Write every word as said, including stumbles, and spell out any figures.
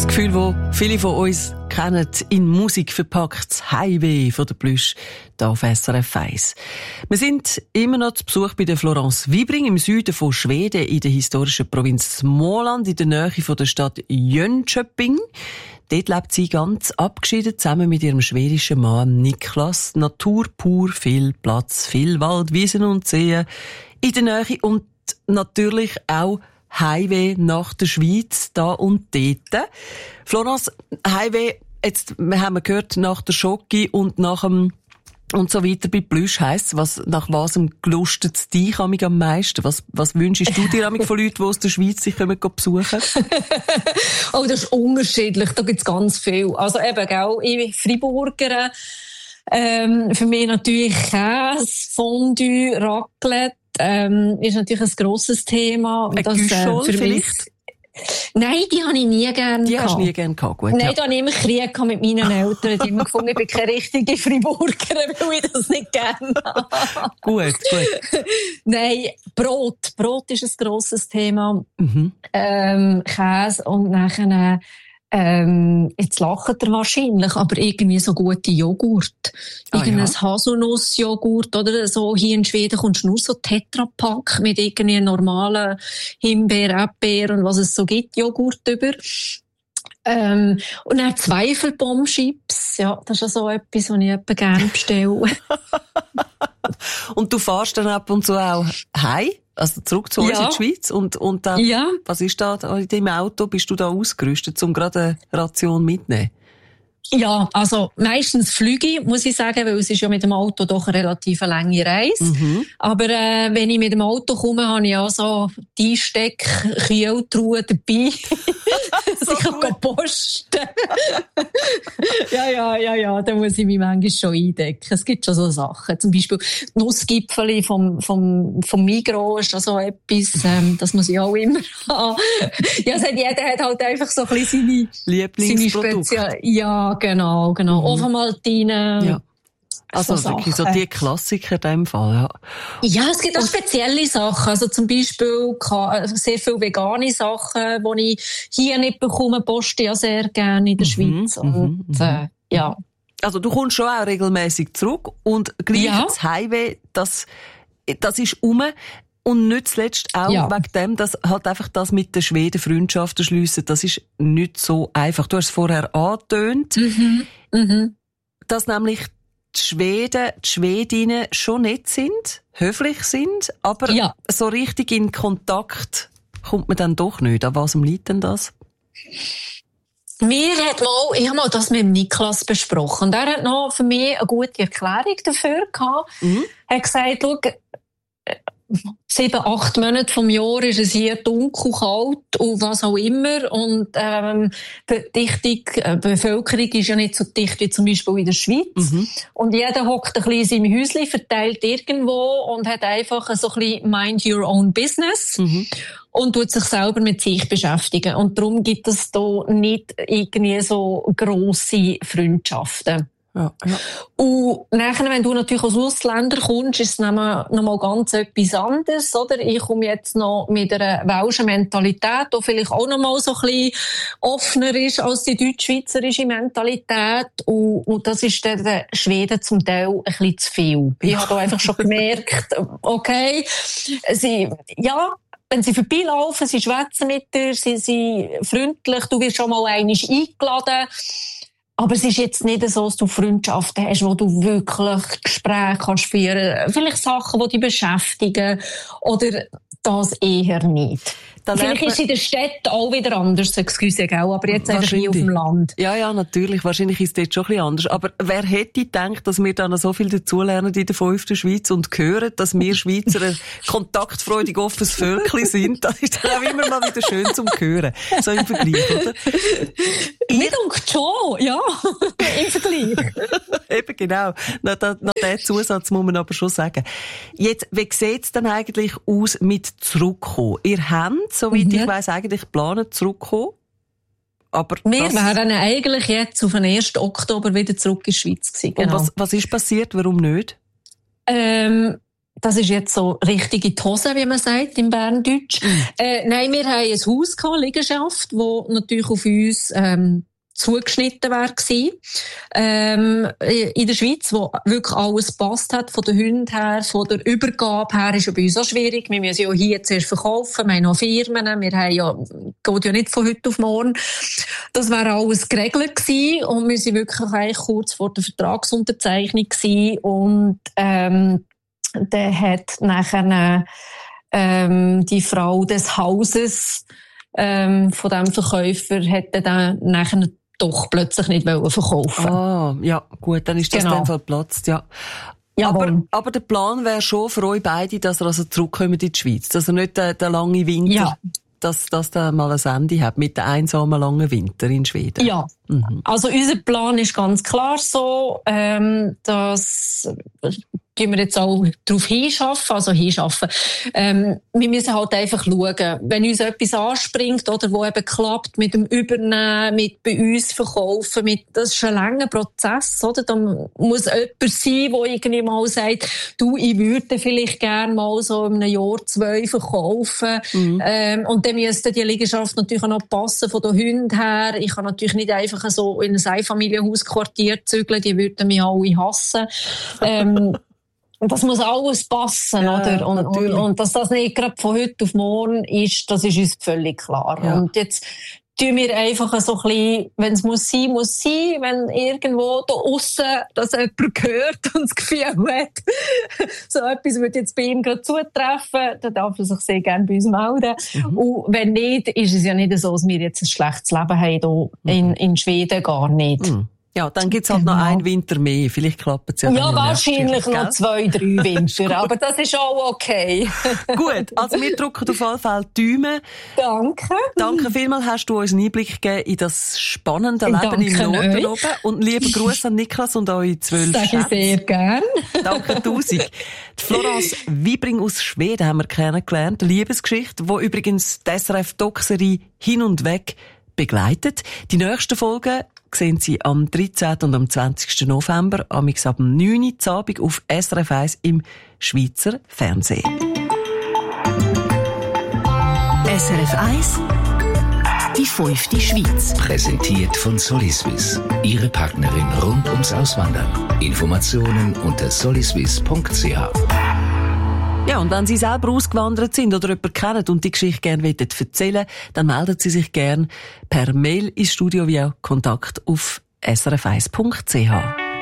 Das Gefühl, das viele von uns kennen, in Musik verpackt, Heimweh von der Plüsch, hier auf S R F eins. Wir sind immer noch zu Besuch bei der Florence Wibring im Süden von Schweden, in der historischen Provinz Småland, in der Nähe von der Stadt Jönköping. Dort lebt sie ganz abgeschieden, zusammen mit ihrem schwedischen Mann Niklas. Natur pur, viel Platz, viel Wald, Wiesen und Seen in der Nähe und natürlich auch Heimweh nach der Schweiz, da und dort. Florence, Heimweh, jetzt, wir haben gehört, nach der Schoki und nach dem, und so weiter bei Plüsch heisst, was, nach was gelustet es dich am meisten? Was, was wünschst du dir von Leuten, die aus der Schweiz sich kommen, besuchen? Oh, das ist unterschiedlich, da gibt's ganz viel. Also eben, gell, ich Freiburger, ähm, für mich natürlich Käse, Fondue, Raclette, Ähm, ist natürlich ein grosses Thema. Ein Güschol äh, vielleicht? Nein, die habe ich nie gerne Die gehabt. hast du nie gerne gehabt, gut. Nein, ja. da habe ich immer Krieg mit meinen Eltern. Die haben immer gefunden, ich bin keine richtige Freiburger, weil ich das nicht gerne habe. Gut, gut. Nein, Brot. Brot ist ein grosses Thema. Mhm. Ähm, Käse und nachher, Ähm, jetzt lacht er wahrscheinlich, aber irgendwie so gute Joghurt. Ah, Irgendein ja. Haselnussjoghurt oder so. Hier in Schweden kommst du nur so Tetrapack mit irgendwie normalen Himbeer, Erdbeer und was es so gibt, Joghurt über. Ähm, und dann Zweifelbombchips. Ja, das ist ja so etwas, was ich etwa gerne bestelle. Und du fährst dann ab und zu auch heim? Also zurück zu uns Ja. in die Schweiz und, und dann, Ja. was ist da in deinem Auto? Bist du da ausgerüstet, um gerade eine Ration mitzunehmen? Ja, also meistens fliege ich, muss ich sagen, weil es ist ja mit dem Auto doch eine relativ lange Reise. Mhm. Aber äh, wenn ich mit dem Auto komme, habe ich auch so die Steck-Kühltruhe dabei. So ich kann posten. ja, ja, ja, ja, da muss ich mich manchmal schon eindecken. Es gibt schon so Sachen. Zum Beispiel Nussgipfeli vom, vom, vom Migros ist schon so etwas, ähm, das muss ich auch immer haben. Ja, es hat, jeder hat halt einfach so ein bisschen seine, Lieblingsprodukt. seine Spezial- Ja, genau, genau. Mhm. Ovenmaltine. Ja. Also so wirklich so Sachen. die Klassiker in dem Fall, ja. Ja, es gibt auch spezielle Sachen. Also zum Beispiel ka- sehr viele vegane Sachen, die ich hier nicht bekomme, poste ja sehr gerne in der Mhm, Schweiz. Und mhm, äh, ja. Also du kommst schon auch regelmäßig zurück und gleich Ja. das Heimweh, das, das ist um. Und nicht zuletzt auch Ja. wegen dem, dass halt einfach das mit den Schweden Freundschaften schliessen, das ist nicht so einfach. Du hast es vorher angetönt, Mhm. Mhm. dass nämlich die Schweden, die Schwedinnen schon nett sind, höflich sind, aber Ja. so richtig in Kontakt kommt man dann doch nicht. An was liegt denn das? Mir hat mal, ich habe mal das mit dem Niklas besprochen. Und er hat noch für mich eine gute Erklärung dafür gehabt. Mhm. Er hat gesagt, schau, sieben, acht Monate vom Jahr ist es hier dunkel, kalt und was auch immer. Und ähm, die Dichtung, äh, die Bevölkerung ist ja nicht so dicht wie zum Beispiel in der Schweiz. Mhm. Und jeder hockt ein bisschen in seinem Häuschen, verteilt irgendwo und hat einfach so ein bisschen mind your own business. Mhm. Und tut sich selber mit sich beschäftigen. Und darum gibt es da nicht irgendwie so grosse Freundschaften. Ja, ja. Und nachher, wenn du natürlich als Ausländer kommst, ist es noch mal ganz etwas anderes, oder? Ich komme jetzt noch mit einer welschen Mentalität, die vielleicht auch noch mal so ein bisschen offener ist als die deutsch-schweizerische Mentalität. Und, und das ist den den Schweden zum Teil ein bisschen zu viel. Ich habe da einfach schon gemerkt, okay, sie, ja, wenn sie vorbeilaufen, sie schwätzen mit dir, sie sind freundlich, du wirst schon mal einmal eingeladen. Aber es ist jetzt nicht so, dass du Freundschaften hast, wo du wirklich Gespräche kannst führen. Vielleicht Sachen, die dich beschäftigen. Oder das eher nicht. Da Vielleicht lernt ist es in der Stadt auch wieder anders, excuse, gell? Aber jetzt einfach hier auf dem Land. Ja, ja, natürlich. Wahrscheinlich ist es dort schon ein bisschen anders. Aber wer hätte gedacht, dass wir dann noch so viel dazulernen in der fünften Schweiz und hören, dass wir Schweizer ein kontaktfreudig offenes Völkchen sind? Das ist dann auch immer mal wieder schön zum Hören. So im Vergleich, oder? Mir denkt schon, ja. Im Vergleich. Eben, genau. Nach, nach, nach diesem Zusatz muss man aber schon sagen. Jetzt, wie sieht es denn eigentlich aus mit zurückkommen? Ihr habt, soweit Mhm. ich weiss, eigentlich geplant zurückkommen. Aber Wir das, wären eigentlich jetzt auf den ersten Oktober wieder zurück in die Schweiz gewesen. und Genau. was, was ist passiert? Warum nicht? Ähm, das ist jetzt so richtig in die Hose, wie man sagt, im Berndeutsch. Mhm. Äh, nein, wir haben ein Haus gehabt, Liegenschaft, wo natürlich auf uns, ähm, zugeschnitten wäre gewesen. Ähm, in der Schweiz, wo wirklich alles gepasst hat, von den Hunden her, von der Übergabe her, ist ja bei uns auch schwierig. Wir müssen ja hier zuerst verkaufen, wir haben noch Firmen, wir haben ja, geht ja nicht von heute auf morgen. Das wäre alles geregelt gewesen und wir sind wirklich eigentlich kurz vor der Vertragsunterzeichnung gewesen und, ähm, der hat nachher, ähm, die Frau des Hauses, ähm, von dem Verkäufer, hätte dann nachher doch plötzlich nicht verkaufen. Ah, ja, gut, dann ist das genau. in dem Fall geplatzt, ja. Aber, aber der Plan wäre schon für euch beide, dass ihr also zurückkommt in die Schweiz, dass ihr nicht den, den langen Winter, ja. dass das dann mal ein Ende hat mit dem einsamen langen Winter in Schweden. Ja, mhm. Also unser Plan ist ganz klar so, ähm, dass tun wir jetzt auch darauf hinschaffen, also hinschaffen. Ähm, wir müssen halt einfach schauen, wenn uns etwas anspringt oder wo eben klappt mit dem Übernehmen, mit bei uns verkaufen, mit, das ist ein langer Prozess, oder? Da muss jemand sein, der irgendwie mal sagt, du, ich würde vielleicht gerne mal so in einem Jahr, zwei verkaufen. Mhm. Ähm, und dann müsste die Liegenschaft natürlich auch noch passen von den Hunden her. Ich kann natürlich nicht einfach so in ein Einfamilienhausquartier zügeln, die würden mich alle hassen. ähm, Und das muss alles passen, ja, oder? Und, und, und dass das nicht gerade von heute auf morgen ist, das ist uns völlig klar. Ja. Und jetzt tun wir einfach so ein bisschen, wenn es muss sein, muss sein, wenn irgendwo da aussen das jemand hört und das Gefühl hat, so etwas würde jetzt bei ihm gerade zutreffen, dann darf er sich sehr gerne bei uns melden. Mhm. Und wenn nicht, ist es ja nicht so, dass wir jetzt ein schlechtes Leben haben hier mhm. in, in Schweden, gar nicht. Mhm. Ja, dann gibt's halt genau. noch einen Winter mehr. Vielleicht klappt es ja. Ja, wahrscheinlich noch zwei, drei Winter. Aber das ist auch okay. Gut, also wir drücken auf alle Fälle die Daumen. Danke. Danke vielmals, hast du uns einen Einblick gegeben in das spannende Leben Danke im Norden euch. Oben. Und lieber Gruß an Niklas und eure zwölf Schätze. Sag ich sehr gern. Danke tausend. Die Florence Wiebring aus Schweden haben wir kennengelernt. Eine Liebesgeschichte, die übrigens die S R F-Doc-Serie Hin und Weg begleitet. Die nächsten Folgen sehen Sie am dreizehnten und am zwanzigsten November, amix ab dem neun Uhr Abend auf S R F eins im Schweizer Fernsehen. S R F eins, die fünfte Schweiz. Präsentiert von Soliswiss, Ihre Partnerin rund ums Auswandern. Informationen unter soliswiss punkt c h. Ja, und wenn Sie selber ausgewandert sind oder jemanden kennen und die Geschichte gerne erzählen wollen, dann melden Sie sich gerne per Mail ins Studio via Kontakt auf s r f eins punkt c h.